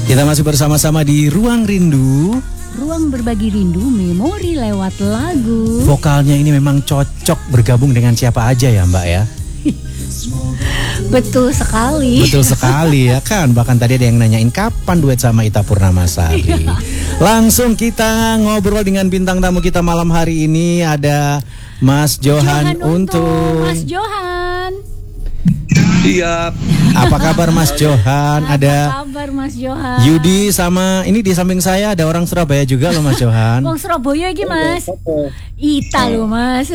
Kita masih bersama-sama di Ruang Rindu. Ruang berbagi rindu, memori lewat lagu. Vokalnya ini memang cocok bergabung dengan siapa aja ya Mbak ya? Betul sekali. Betul sekali ya kan. Bahkan tadi ada yang nanyain kapan duet sama Ita Purnamasari. Langsung kita ngobrol dengan bintang tamu kita malam hari ini. Ada Mas Johan Untung. Mas Johan. Iya. Apa kabar Mas Johan? Apa kabar Mas Johan? Yudi sama ini di samping saya ada orang Surabaya juga loh Mas Johan. Wong Surabaya iki Mas. Ita loh Mas.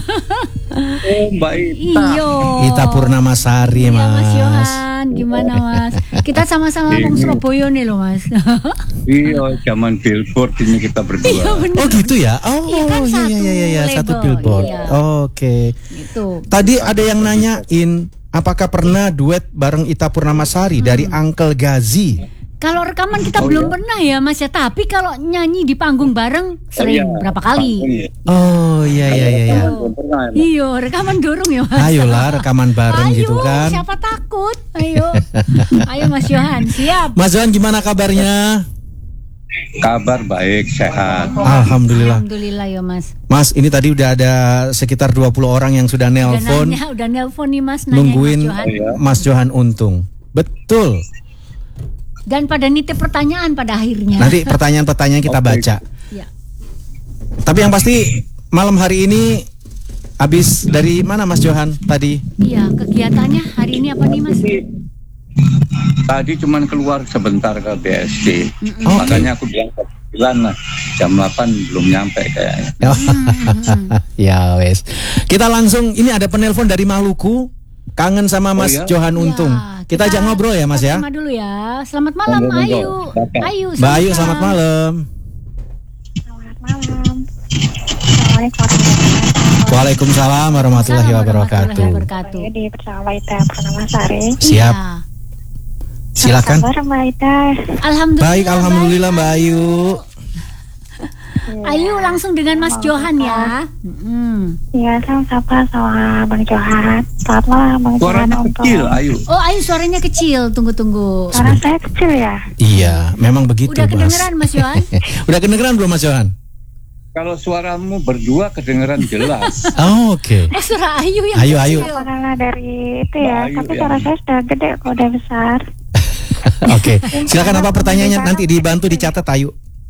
Mbak Ita. Iyo. Ita Purnamasari Iya, Mas. Mas Johan, gimana Mas? Kita sama-sama wong Surabaya nih loh Mas. Iya, zaman billboard ini kita berdua. Iya benar. Oh gitu ya? Oh Iya kan, iya, satu label, billboard. iya. Oke. Gitu. Tadi ada yang nanyain apakah pernah duet bareng Ita Purnamasari dari Uncle Gazi? Kalau rekaman kita belum pernah ya Mas ya, tapi kalau nyanyi di panggung bareng sering berapa kali. Oh iya. Iya, rekaman dorong ya Mas. Ayolah rekaman bareng Ayo, gitu kan. siapa takut? Ayo. Ayo Mas Johan, siap. Mas Johan gimana kabarnya? Kabar baik, sehat. Alhamdulillah. Alhamdulillah ya Mas. Mas, ini tadi udah ada sekitar 20 orang yang sudah nelpon Udah nelpon nih Mas, nanya nungguin Mas Johan. Mas Johan Untung. Betul. Dan pada nitip pertanyaan pada akhirnya. Nanti pertanyaan-pertanyaan kita baca. Ya. Tapi yang pasti malam hari ini habis dari mana Mas Johan tadi? Iya, kegiatannya hari ini apa nih Mas? Tadi cuman keluar sebentar ke BSD. Oh, Makanya aku bilang jam 8 belum nyampe kayaknya. Ya wes. Kita langsung ini ada penelpon dari Maluku. Kangen sama Mas Johan Untung. Ya, kita ajak ngobrol ya Mas ya. Sama dulu ya. Selamat malam Ayu. Ayu. Mbak Ayu selamat malam. Selamat malam. Assalamualaikum. Waalaikumsalam warahmatullahi wabarakatuh. Saya di bersama Ita Purnamasari. Siap. Iya. Silakan. Apa kabar Mbak Ita? Alhamdulillah. Baik, alhamdulillah Mbak Ayu. Ayu langsung dengan Mas Johan ya. Iya, saya sapa sama Bang Johan. Selamat malam Bang Johan. Suaranya kecil, Ayu. Oh Ayu suaranya kecil. Tunggu. Suara saya kecil ya? Iya, memang begitu Udah Mas. kedengeran Mas Johan? Udah kedengeran belum Mas Johan? Kalau suaramu berdua kedengeran jelas. Oh, oke. Suara Ayu yang Ayu. kecil. Karena dari itu ya, Mbak Ayu, tapi ya. suara saya sudah gede kok, udah besar. Oke. Silakan apa pertanyaannya nanti dibantu dicatat Ayu.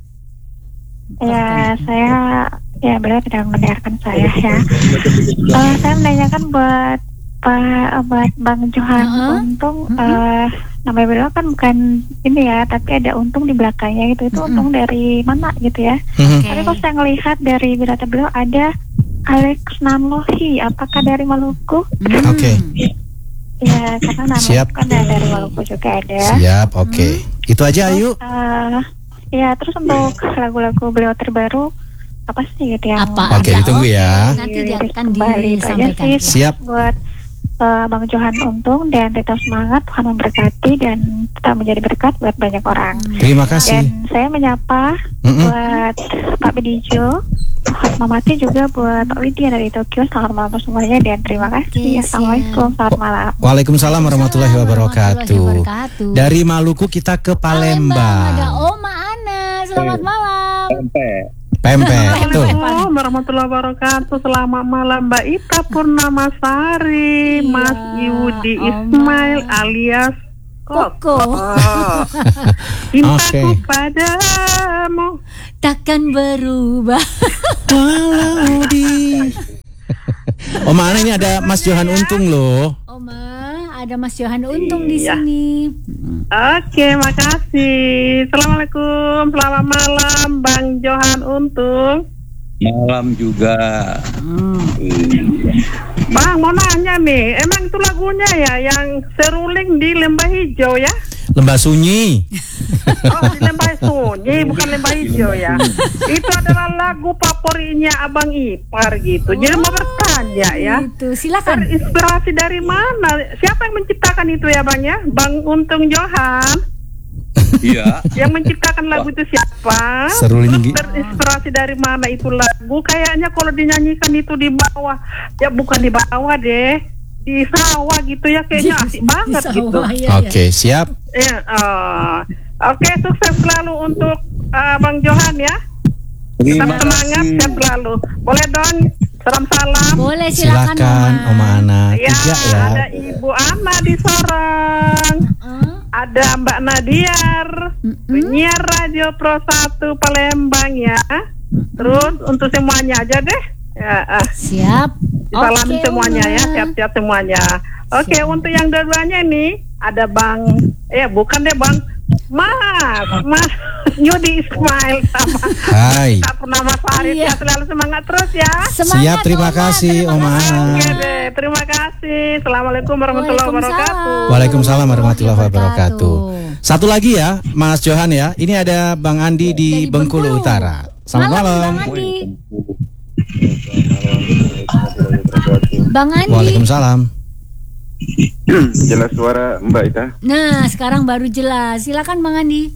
Ya, beliau tidak mendengarkan saya ya. Saya menanyakan buat Bang Johan Untung. Namanya beliau kan bukan ini ya, tapi ada Untung di belakangnya gitu. Itu Untung dari mana gitu ya? Tapi kalau saya ngelihat dari berita beliau ada Alex Nanlohi, apakah dari Maluku? Oke. Ya, karena nama Siap. kan dari Maluku juga ada. Siap, oke. Itu aja Ayu. Ya, terus untuk lagu-lagu beliau terbaru apa sih gitu yang Apa? Oke, ditunggu ya. Nanti dia akan kembali itu aja disampaikan. sih. Siap. Buat Bang Johan Untung dan tetap semangat, Tuhan memberkati dan tetap menjadi berkat buat banyak orang. Terima kasih. Dan saya menyapa buat Pak Bidijo, Pak Mamati juga buat Pak Widya dari Tokyo. Selamat malam semuanya dan terima kasih. Oke, Assalamualaikum, selamat malam. Waalaikumsalam warahmatullahi wabarakatuh. wabarakatuh. Dari Maluku kita ke Ada Palembang. Oma Ana. Selamat malam. Pempek, betul. Assalamualaikum warahmatullahi wabarakatuh. Selamat malam Mbak Ita Purnamasari, Iya, Mas Yudi Oma. Ismail alias Koko. Cintaku Oke. padamu. Takkan berubah. Walau di. Oma Ana ini ada Mas Johan Untung loh. Oma, ada Mas Johan Untung di Iya. sini. Oke, makasih. Assalamualaikum, selamat malam Bang Johan Untung. Malam juga. Bang, mau nanya nih, emang itu lagunya ya yang seruling di Lembah Hijau ya? Lembah Sunyi. Oh, di Lembah Sunyi, bukan Lembah Hijau ya. Itu adalah lagu favoritnya Abang Ipar gitu. Jadi mau bertanya ya. Itu silakan. Terinspirasi dari mana? Siapa yang menciptakan itu ya Bang ya? Bang Untung Johan. Iya. Yang menciptakan lagu itu siapa? Seru ini. Terus terinspirasi dari mana itu lagu? Kayaknya kalau dinyanyikan itu di bawah. Ya bukan di bawah deh. di sawah gitu ya, kayaknya asik banget Di gitu. sawah, ya, Oke, siap. Ya, oke, sukses selalu untuk Bang Johan ya. Tetap Terima semangat, kasih. sehat selalu. Boleh dong, salam-salam. Boleh, silakan Silakan Oma Ana. Ya, 3 ya. ada Ibu Ana di Sorong. Ada Mbak Nadiar, penyiar Radio Pro 1 Palembang ya. Terus untuk semuanya aja deh. Ya, Siap. salamin Oke, semuanya Oma. ya, siap-siap semuanya. Oke, untuk yang dua-duanya nih ada Bang, bukan deh Bang, Mas Yudi Ismail sama Hai. Kak Purnama Sari. Iya. Ya, selalu semangat terus ya. Semangat, Siap, terima kasih, terima Oma kasih. Ana. Oke deh, terima kasih. Assalamualaikum warahmatullahi wabarakatuh. Waalaikumsalam warahmatullahi wabarakatuh. Satu lagi ya, Mas Johan ya. Ini ada Bang Andi di Dari Bengkulu Bengkulu. Utara. Selamat malam. Bang Andi. Bang Andi. Waalaikumsalam. Jelas suara Mbak Ita. Nah, sekarang baru jelas. Silakan Bang Andi.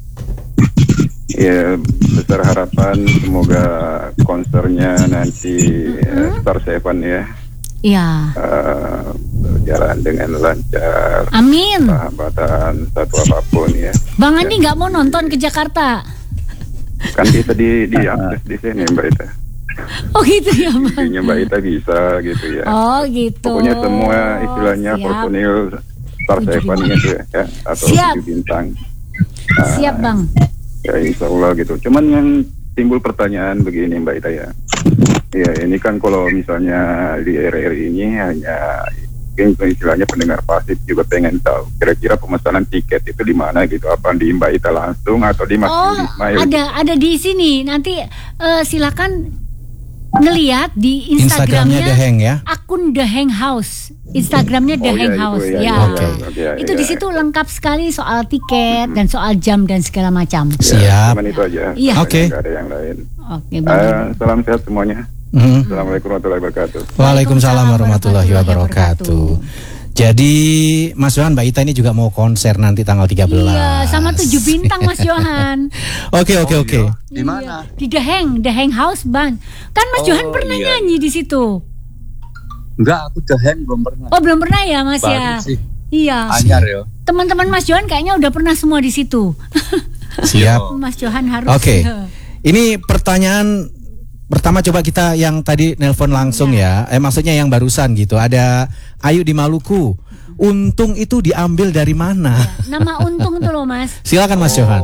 Ya, besar harapan semoga konsernya nanti Star Seven ya Iya. berjalan dengan lancar, Amin. sahabatan satu apapun ya. Bang Andi nggak mau nonton ke Jakarta? Kan bisa di akses di sini Mbak Ita. Oh gitu ya Bang. Intinya Mbak Ita bisa gitu ya. Oh gitu. Pokoknya semua istilahnya Siap. personil Star Tujuh Seven bintang. gitu ya, atau Siap. 7 bintang. Siap Bang. Ya insya Allah gitu. Cuman yang timbul pertanyaan begini Mbak Ita ya. Ya ini kan kalau misalnya di RRI ini hanya mungkin istilahnya pendengar pasif juga pengen tahu kira-kira pemesanan tiket itu di mana gitu. Apa di Mbak Ita langsung atau di Mas Oh, Yudi Ismail? ada di sini. Nanti silakan ngelihat di Instagramnya The Instagramnya Hang ya. akun The Hang House. Instagramnya The Oh, Hang iya, itu House. ya, Ya. Oke. Itu di situ lengkap sekali soal tiket dan soal jam dan segala macam. Siap. Cuman itu aja. Iya. Oke. Nggak ada yang lain. Oke, Bang. Salam sehat semuanya. Mhm. Assalamualaikum warahmatullahi wabarakatuh. Waalaikumsalam warahmatullahi wabarakatuh. Jadi Mas Johan, Mbak Ita ini juga mau konser nanti tanggal 13. Iya, sama 7 bintang Mas Johan. Oke. Di mana? Di The Hang House Bang. Kan Mas Oh, Johan pernah iya. nyanyi di situ. Enggak, aku The Hand belum pernah. Oh, belum pernah ya Mas Baru ya? sih. Iya. Anyar ya. Teman-teman Mas Johan kayaknya udah pernah semua di situ. Siap. Mas Johan harus. Oke. Ini pertanyaan pertama coba kita yang tadi nelpon langsung ya. Maksudnya yang barusan gitu. Ada Ayu di Maluku. Untung itu diambil dari mana? Nama Untung tuh loh Mas. Silakan Mas Johan.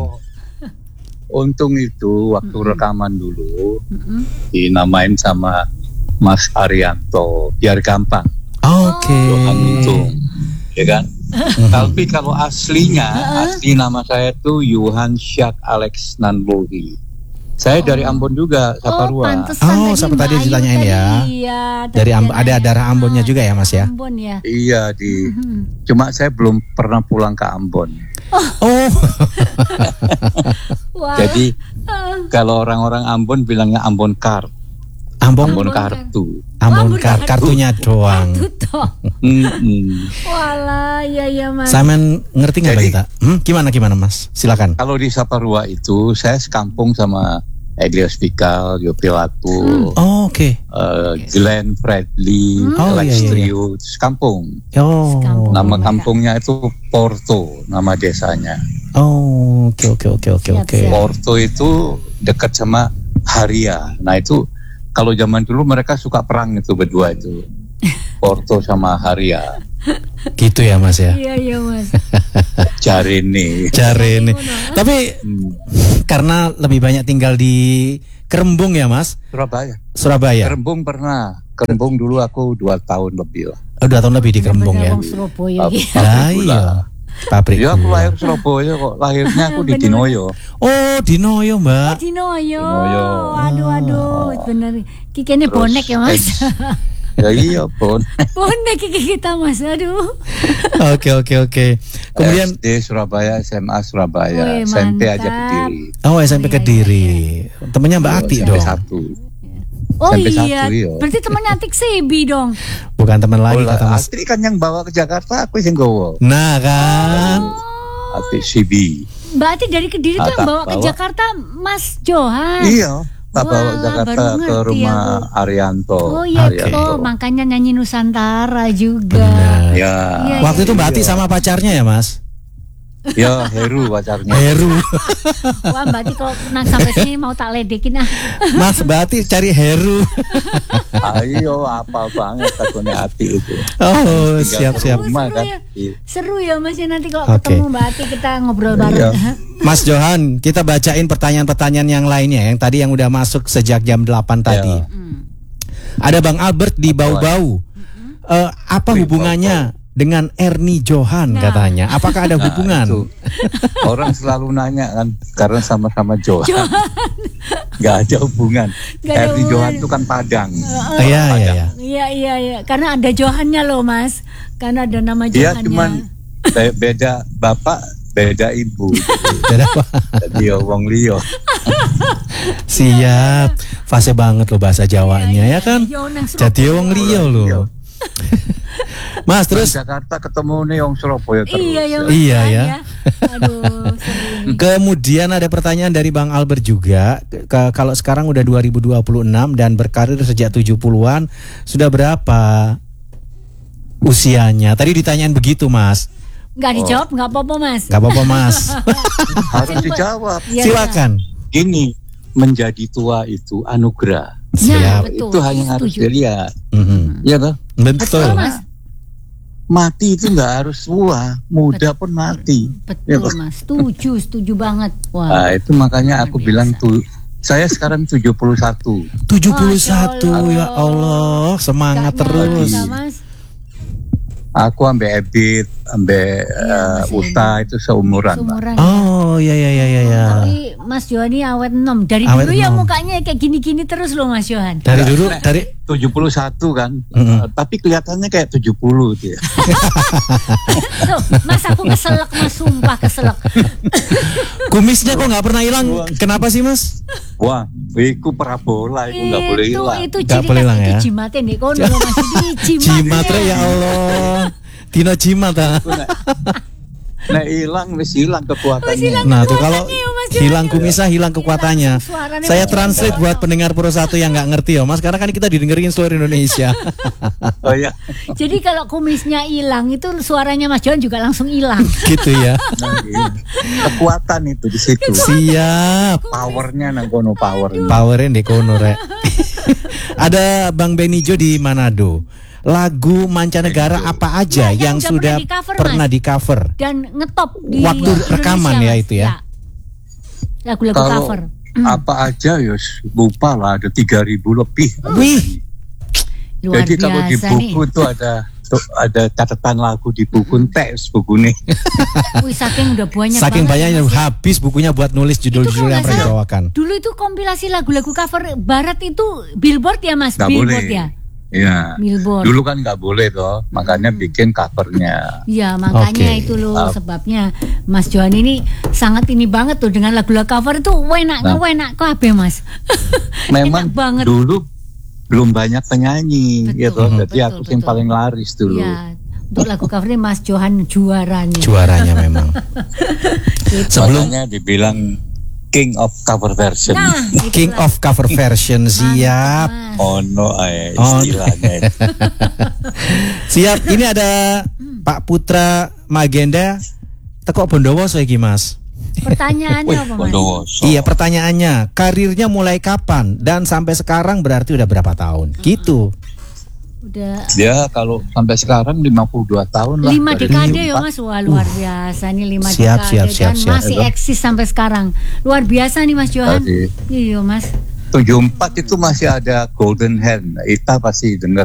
Untung itu waktu rekaman dulu dinamain sama Mas Arianto biar gampang. Oke. Johan Untung, ya kan? Tapi kalau asli nama saya itu Johan Syak Alex Nanbohi. Saya dari Ambon juga, Saparua. Pantesan sampai Mbak tadi Ayu ditanyain ya. Iya, Dari ada darah Ambonnya juga ya Mas ya? Ambon ya. Iya cuma saya belum pernah pulang ke Ambon. Oh. Wah. Jadi kalau orang-orang Ambon bilangnya Ambon Kart, Ambon Ambon kartu. Ambon Ambon kartu. kartunya doang. Tuh toh. Walah, ya Mas. Samen ngerti nggak Mbak Jadi- Ita? Gimana Mas? Silakan. Kalau di Saparua itu saya sekampung sama Elias Pikal, Yopi Latu, Oh, oke. Glenn Fredly, Oh, Alex iya, iya. Trio, sekampung. Oh. Sekampung. Nama Mereka. kampungnya itu Porto, nama desanya. Oh, oke. Siap, siap. Porto itu dekat sama Haria. Nah itu kalau zaman dulu mereka suka perang itu berdua itu. Porto sama Haria. Gitu ya Mas ya. Iya Mas. Jarene. Cari ini. Tapi karena lebih banyak tinggal di Kerembung ya Mas, Surabaya. Surabaya. Kerembung pernah. Kerembung dulu aku 2 tahun lebih lah. Oh, 2 tahun lebih di Kerembung ya. Bener-bener wong Surabaya Pabrik gitu. Lah gula. iya. Pabrik. Ya aku gula. lahir Surabaya kok. Lahirnya aku di Bener. Dinoyo. Oh, di Noyo, Mbak. Dinoyo. Dinoyo. Aduh, bener. Kikene Terus bonek ya Mas. Ya iya pun. Bonek kiki kita Mas. Aduh. Oke. Kemudian SD Surabaya, SMA Surabaya, Wih, SMP aja mantap. Kediri. SMP Iya, Kediri. Temennya Mbak Ati SMP dong. 1. Oh Sampai iya. satu, iya. Berarti temannya Atik Sebi dong. Bukan teman lagi kata Mas. Astri kan yang bawa ke Jakarta, aku yang gowo. Nah, kan. Ati Sibi. Mbak Ati dari Kediri tuh yang Tak bawa ke bawa. Jakarta Mas Johan. Iya. Jakarta, bawa Jakarta baru ke ngerti rumah aku. Arianto. Oh iya, Arianto. makanya nyanyi Nusantara juga. Benar. Ya, Iya, Waktu itu Mbak Ati sama pacarnya ya Mas? ya Heru pacarnya. Heru. Wah Mbak Ati kalau sampai sini mau tak ledekin ah. Mas Mbak Ati cari Heru. Ayo, apa banget takutnya Ati itu. Oh, Tinggal siap-siap. di rumah, Seru kan. ya. Iya. Seru ya Mas ya, nanti kalau Oke. ketemu Mbak Ati kita ngobrol bareng. Iya. Mas Johan, kita bacain pertanyaan-pertanyaan yang lainnya yang tadi yang udah masuk sejak jam 8 tadi. Ya. Ada Bang Albert di Bau-Bau. Apa hubungannya dengan Ernie Johan Nah. katanya? Apakah ada hubungan? Itu. Orang selalu nanya kan, karena sama-sama Johan. Gak ada hubungan. Nggak ada Ernie Johan hubungan. itu kan Padang. Iya, iya, iya. Iya. Karena ada Johannya loh Mas. Karena ada nama Dia Johannya. cuman beda bapak, beda ibu. Beda apa? Jadi wong liyo. Siap. Fase banget loh bahasa Jawanya ya kan? Iya, nang Jadi wong liya loh. Mas terus Jakarta ketemu nih wong Surabaya terus. Iya ya. Mas, Iya, kan ya. Aduh, seru ini. kemudian ada pertanyaan dari Bang Albert juga. Kalau sekarang udah 2026 dan berkarir sejak 70-an, sudah berapa usianya? Tadi ditanyain begitu, Mas. Nggak dijawab, nggak apa-apa Mas. Gak apa-apa, Mas. Harus dijawab. Iya, Silakan. Gini, menjadi tua itu anugerah. Nah, Siap. betul. Itu hanya harus Setuju. dilihat. Mhm. Ya toh? Betul. Betul Mas. Mati itu nggak harus tua, muda pun mati. Ya, Betul Pak. Mas. Setuju banget. Wah. Nah, itu makanya aku Luar bilang biasa. tuh, saya sekarang 71. 71 ya Allah, semangat Nggak nyangka, terus. Mas. Aku ambek Ebit, ambek masih Uta itu seumuran. Pak. Seumuran. Oh, ya. Tapi Mas Johan ini awet enom. Dari Awet dulu ya enom. mukanya kayak gini-gini terus loh Mas Johan. Dari dulu Nah, dari 71 kan, Mm-mm. tapi kelihatannya kayak 70 dia. Tuh, Mas aku keselak Mas, sumpah keselak. kumisnya kok nggak pernah hilang. Kenapa sih, Mas? Wah, itu parabola, itu nggak boleh hilang. Itu Nggak ciri boleh hilang, itu ya. jimatnya nih kono loh Mas. Ini Jimat ya Allah. Dino jimat ah. Itu nah hilang, wis hilang kekuatannya. Nah tuh kalau Kekuatannya ya, Mas Johan. hilang kumisnya hilang kekuatannya. Hilang suaranya Saya Mas. translate buat pendengar Pro 1 yang nggak ngerti ya Mas, karena kan kita didengerin seluruh Indonesia. Oh ya, Jadi kalau kumisnya hilang itu suaranya Mas Johan juga langsung hilang. Gitu ya. nah, iya. Kekuatan itu di situ. Siap. Powernya nang kono power. Powerin di kono rek. Ada Bang Benijo di Manado. Lagu mancanegara apa aja Ya, yang yang udah sudah pernah di-cover, pernah Mas. di cover? Dan ngetop di Waktu Indonesia, rekaman ya Mas. itu ya? Lagu-lagu Kalau cover. apa aja ya lupa lah, ada 3.000 lebih. Wih, Luar Jadi kalau di biasa buku nih. itu ada catatan lagu di buku teks buku nih. Wih, saking udah banyak saking banget, banyaknya Mas. habis bukunya buat nulis judul-judul yang Itu kalau pernah nggak salah, dibawakan. Dulu itu kompilasi lagu-lagu cover barat itu Billboard ya Mas? Nggak Billboard boleh. ya? Iya. Billboard. Dulu kan nggak boleh toh, makanya bikin covernya. Ya makanya Oke. itu loh sebabnya Mas Johan ini sangat ini banget tuh dengan lagu-lagu cover itu enak kabeh Mas. Memang Enak banget. dulu belum banyak penyanyi Betul, gitu, jadi betul, aku yang betul. paling laris dulu. Ya, untuk lagu covernya Mas Johan juaranya. Juaranya memang. Sebelum Makanya dibilang King of Cover Version. Nah, King itulah. of Cover Version siap. Mas. Ono Oh. istilahnya. Siap. Ini ada Pak Putra Magenda teko Bondowo saiki Mas. Pertanyaannya apa Mas? Bondowoso. Iya, pertanyaannya, karirnya mulai kapan dan sampai sekarang berarti udah berapa tahun? Gitu. Udah Dia kalau sampai sekarang 52 tahun lah. 5 dari dekade ya 74. Mas. Wah luar biasa nih 5 Siap, dekade siap, dan siap. masih eksis sampai sekarang. Luar biasa nih Mas Johan. Tadi. Iya Mas. 74 itu masih ada Golden Hand. Ita pasti dengar